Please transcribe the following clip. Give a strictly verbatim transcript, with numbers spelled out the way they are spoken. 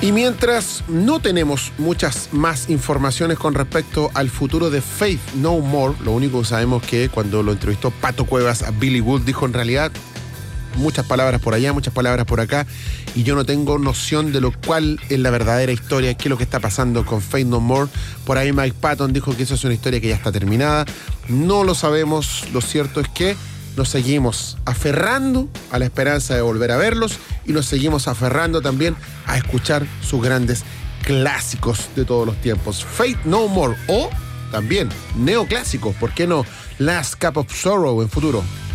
Y mientras no tenemos muchas más informaciones con respecto al futuro de Faith No More, lo único que sabemos que cuando lo entrevistó Pato Cuevas a Billy Wood dijo en realidad muchas palabras por allá, muchas palabras por acá, y yo no tengo noción de lo cual es la verdadera historia, qué es lo que está pasando con Faith No More. Por ahí Mike Patton dijo que eso es una historia que ya está terminada. No lo sabemos, lo cierto es que nos seguimos aferrando a la esperanza de volver a verlos y nos seguimos aferrando también a escuchar sus grandes clásicos de todos los tiempos. Faith No More o también neoclásicos, ¿por qué no? Last Cup of Sorrow en futuro.